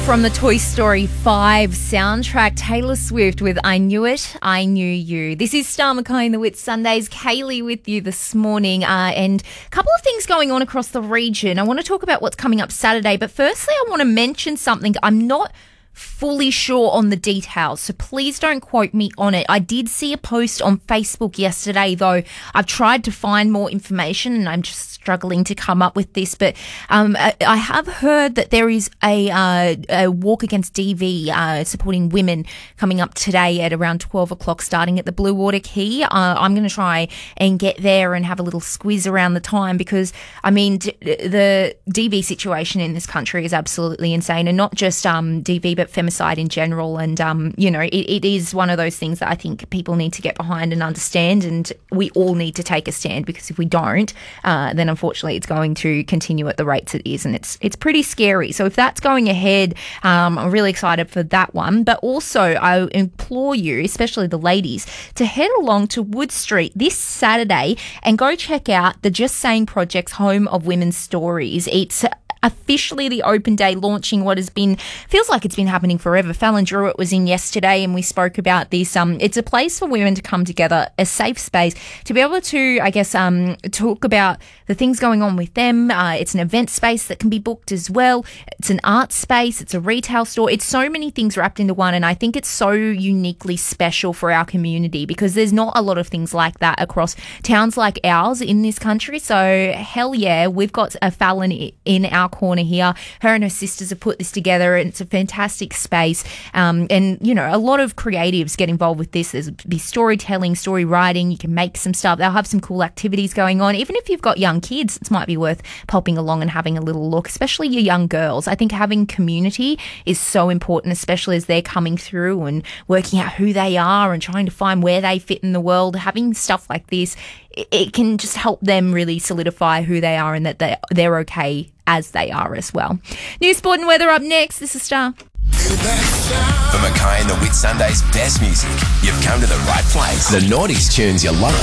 From the Toy Story 5 soundtrack, Taylor Swift with I Knew It, I Knew You. This is Star Mackay in the Whitsundays. Kaylee with you this morning. And a couple of things going on across the region. I want to talk about what's coming up Saturday. But firstly, I want to mention something. I'm not fully sure on the details, so please don't quote me on it. I did see a post on Facebook yesterday, though. I've tried to find more information and I'm just struggling to come up with this, but I have heard that there is a walk against DV supporting women coming up today at around 12 o'clock starting at the Blue Water Quay. I'm going to try and get there and have a little squiz around the time because, I mean, the DV situation in this country is absolutely insane, and not just DV but femicide in general, and it is one of those things that I think people need to get behind and understand, and we all need to take a stand, because if we don't, then unfortunately it's going to continue at the rates it is, and it's pretty scary. So if that's going ahead, I'm really excited for that one. But also I implore you, especially the ladies, to head along to Wood Street this Saturday and go check out the Just Saying Project's Home of Women's Stories. It's officially the open day, launching what feels like it's been happening forever. Fallon Druitt was in yesterday and we spoke about this. It's a place for women to come together, a safe space to be able to, I guess, talk about the things going on with them. It's an event space that can be booked as well. It's an art space. It's a retail store. It's so many things wrapped into one, and I think it's so uniquely special for our community because there's not a lot of things like that across towns like ours in this country. So hell yeah, we've got a Fallon in our corner here. Her and her sisters have put this together, and it's a fantastic space. And a lot of creatives get involved with this. There's be storytelling, story writing. You can make some stuff. They'll have some cool activities going on. Even if you've got young kids, it might be worth popping along and having a little look, especially your young girls. I think having community is so important, especially as they're coming through and working out who they are and trying to find where they fit in the world. Having stuff like this, it can just help them really solidify who they are and that they're okay as they are as well. News, sport and weather up next. This is Star. For Mackay and the Whitsundays' best music, you've come to the right place. The Naughties tunes you love.